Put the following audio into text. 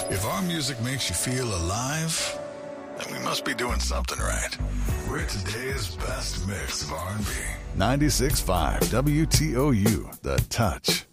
If our music makes you feel alive, then we must be doing something right. We're today's best mix of R&B. 96.5 WTOU, The Touch.